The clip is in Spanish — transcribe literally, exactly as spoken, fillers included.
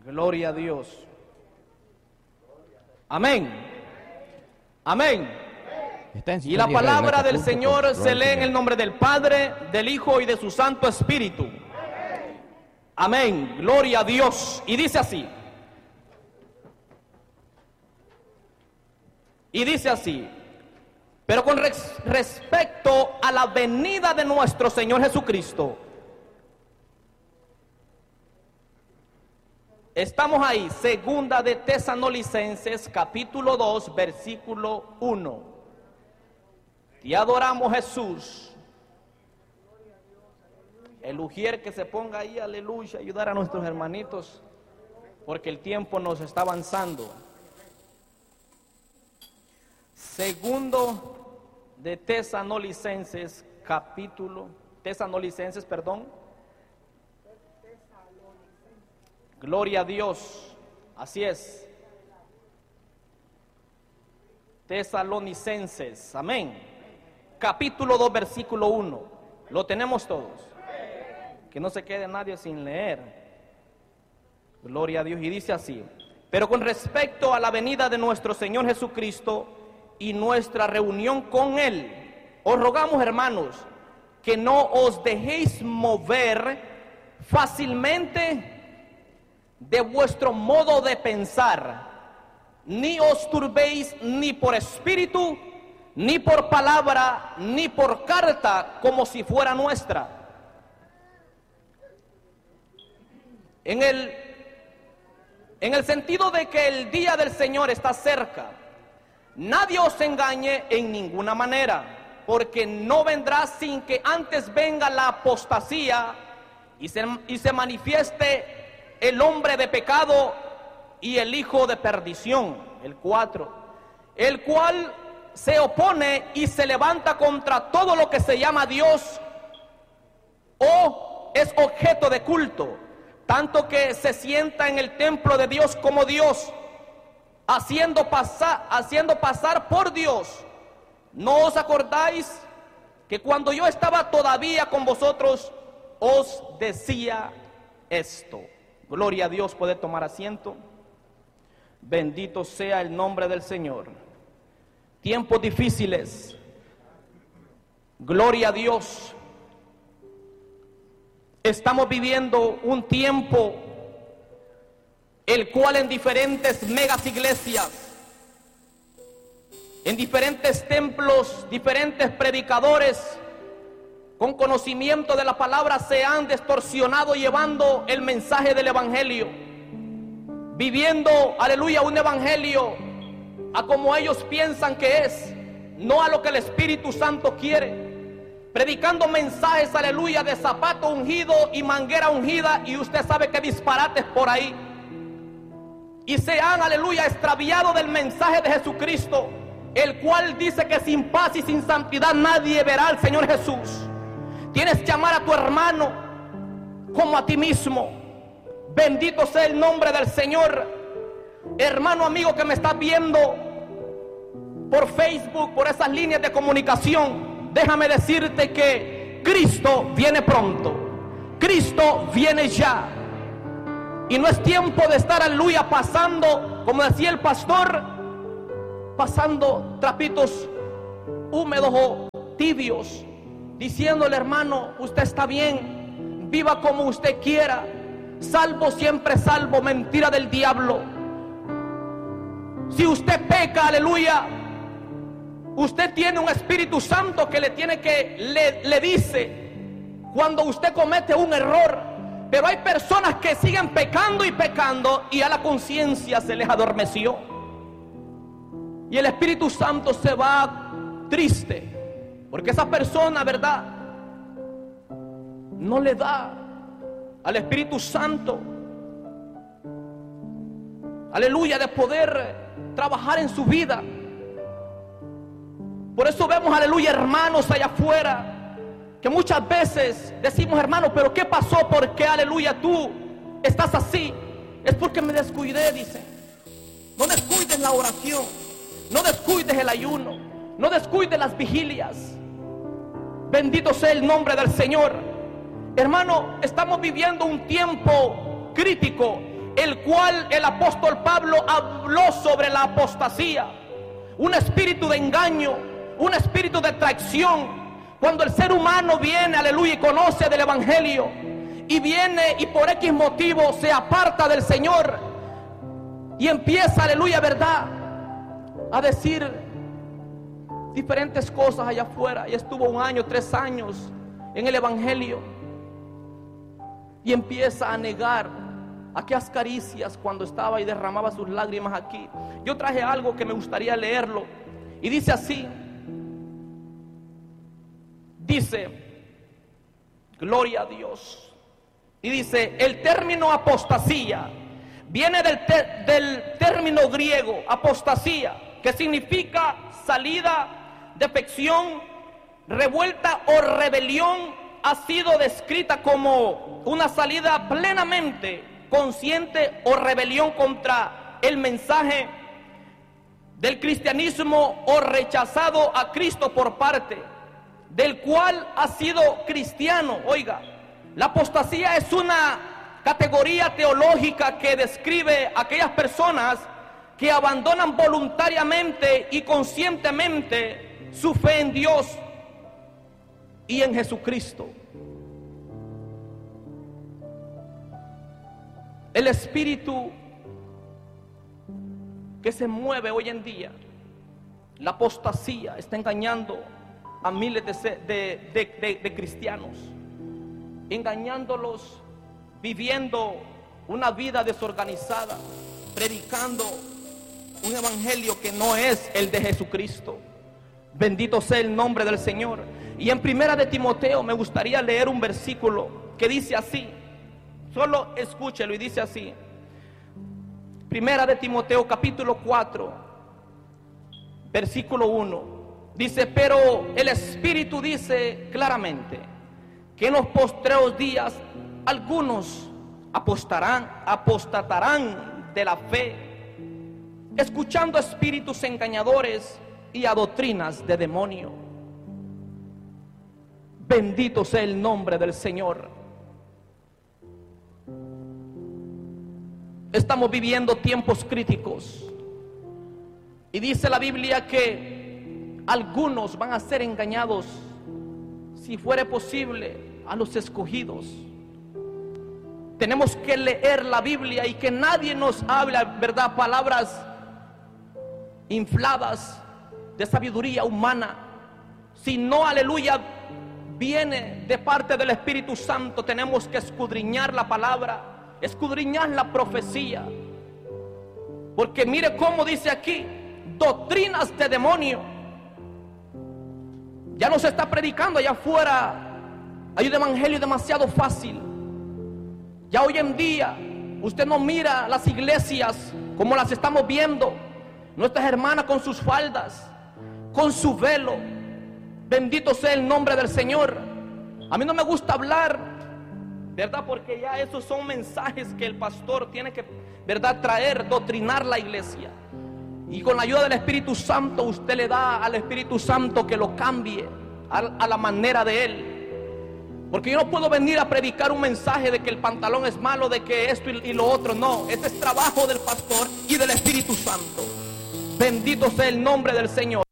Gloria a Dios. Amén. Amén. Y la palabra del Señor se lee en el nombre del Padre, del Hijo y de su Santo Espíritu. Amén. Gloria a Dios. Y dice así. Y dice así. Pero con res- respecto a la venida de nuestro Señor Jesucristo, estamos ahí, segunda de Tesalonicenses, capítulo dos, versículo uno. Y adoramos a Jesús. El ujier que se ponga ahí, aleluya, ayudar a nuestros hermanitos, porque el tiempo nos está avanzando. Segundo de Tesalonicenses, capítulo, Tesalonicenses, perdón. Gloria a Dios, así es. Tesalonicenses, amén. Capítulo dos, versículo uno. Lo tenemos todos. Que no se quede nadie sin leer. Gloria a Dios. Y dice así: pero con respecto a la venida de nuestro Señor Jesucristo y nuestra reunión con Él, os rogamos, hermanos, que no os dejéis mover fácilmente de vuestro modo de pensar, ni os turbéis ni por espíritu, ni por palabra, ni por carta, como si fuera nuestra. En el, en el sentido de que el día del Señor está cerca. Nadie os engañe en ninguna manera, porque no vendrá sin que antes venga la apostasía y se, y se manifieste el hombre de pecado y el hijo de perdición. El cuatro. El cual se opone y se levanta contra todo lo que se llama Dios o es objeto de culto, tanto que se sienta en el templo de Dios como Dios, haciendo pasar, haciendo pasar por Dios. ¿No os acordáis que cuando yo estaba todavía con vosotros os decía esto? Gloria a Dios. Puede tomar asiento. Bendito sea el nombre del Señor. Tiempos difíciles. Gloria a Dios. Estamos viviendo un tiempo el cual en diferentes megas iglesias, en diferentes templos, diferentes predicadores con conocimiento de la palabra se han distorsionado llevando el mensaje del evangelio, viviendo, aleluya, un evangelio a como ellos piensan que es, no a lo que el Espíritu Santo quiere, predicando mensajes, aleluya, de zapato ungido y manguera ungida, y usted sabe que disparates por ahí. Y se han, aleluya, extraviado del mensaje de Jesucristo, el cual dice que sin paz y sin santidad nadie verá al Señor Jesús. Tienes que amar a tu hermano como a ti mismo. Bendito sea el nombre del Señor. Hermano, amigo que me estás viendo por Facebook, por esas líneas de comunicación, déjame decirte que Cristo viene pronto. Cristo viene ya. Y no es tiempo de estar, aleluya, pasando, como decía el pastor, pasando trapitos húmedos o tibios, diciéndole, hermano, usted está bien, viva como usted quiera, salvo siempre salvo, mentira del diablo. Si usted peca, aleluya, usted tiene un Espíritu Santo que le tiene que, le, le dice cuando usted comete un error. Pero hay personas que siguen pecando y pecando y a la conciencia se les adormeció. Y el Espíritu Santo se va triste, porque esa persona, ¿verdad?, no le da al Espíritu Santo, aleluya, de poder trabajar en su vida. Por eso vemos, aleluya, hermanos allá afuera, que muchas veces decimos, hermano, pero ¿qué pasó? ¿Por qué, aleluya, tú estás así? Es porque me descuidé, dice. No descuides la oración, no descuides el ayuno, no descuides las vigilias. Bendito sea el nombre del Señor. Hermano, estamos viviendo un tiempo crítico el cual el apóstol Pablo habló sobre la apostasía, un espíritu de engaño, un espíritu de traición. Cuando el ser humano viene, aleluya, y conoce del evangelio, y viene y por X motivo se aparta del Señor, y empieza, aleluya, verdad, a decir diferentes cosas allá afuera, y estuvo un año, tres años en el evangelio, y empieza a negar aquellas caricias cuando estaba y derramaba sus lágrimas aquí. Yo traje algo que me gustaría leerlo, y dice así, dice, gloria a Dios, y dice, el término apostasía viene del, te, del término griego apostasía, que significa salida, defección, revuelta o rebelión. Ha sido descrita como una salida plenamente consciente o rebelión contra el mensaje del cristianismo o rechazado a Cristo por parte del cual ha sido cristiano. Oiga, la apostasía es una categoría teológica que describe a aquellas personas que abandonan voluntariamente y conscientemente su fe en Dios y en Jesucristo. El espíritu que se mueve hoy en día, la apostasía, está engañando a miles de, de, de, de, de cristianos, engañándolos, viviendo una vida desorganizada, predicando un evangelio que no es el de Jesucristo. Bendito sea el nombre del Señor. Y en primera de Timoteo me gustaría leer un versículo que dice así, solo escúchelo, y dice así, primera de Timoteo capítulo cuatro, versículo uno, dice, pero el Espíritu dice claramente que en los postreros días algunos apostarán, apostatarán de la fe, escuchando espíritus engañadores y a doctrinas de demonio. Bendito sea el nombre del Señor. Estamos viviendo tiempos críticos, y dice la Biblia que algunos van a ser engañados, si fuere posible, a los escogidos. Tenemos que leer la Biblia y que nadie nos hable, verdad, palabras infladas de sabiduría humana, sino, aleluya, viene de parte del Espíritu Santo. Tenemos que escudriñar la palabra, escudriñar la profecía, porque mire cómo dice aquí, doctrinas de demonio. Ya no se está predicando allá afuera, hay un evangelio demasiado fácil. Ya hoy en día usted no mira las iglesias como las estamos viendo, nuestras hermanas con sus faldas, con su velo. Bendito sea el nombre del Señor. A mí no me gusta hablar, ¿verdad? Porque ya esos son mensajes que el pastor tiene que, ¿verdad?, traer, doctrinar la iglesia. Y con la ayuda del Espíritu Santo, usted le da al Espíritu Santo que lo cambie a, a la manera de Él. Porque yo no puedo venir a predicar un mensaje de que el pantalón es malo, de que esto y, y lo otro. No, este es trabajo del pastor y del Espíritu Santo. Bendito sea el nombre del Señor.